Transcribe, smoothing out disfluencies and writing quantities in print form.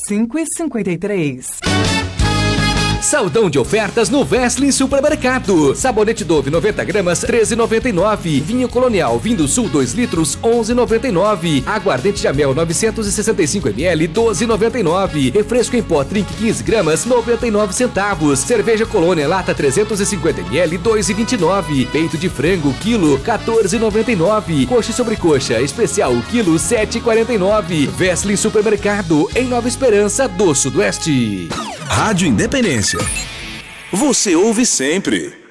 3553. Saldão de ofertas no Wesley Supermercado. Sabonete Dove 90 gramas, R$ 13,99. Vinho Colonial Vinho Sul 2 litros, R$ 11,99. Aguardente de Amel 965 ml, R$ 12,99. Refresco em pó Trink 15 gramas, 99 centavos. Cerveja Colônia Lata 350 ml, R$ 2,29. Peito de frango quilo, R$ 14,99. Coxa e sobrecoxa especial quilo, R$ 7,49. Wesley Supermercado, em Nova Esperança do Sudoeste. Rádio Independência. Você ouve sempre.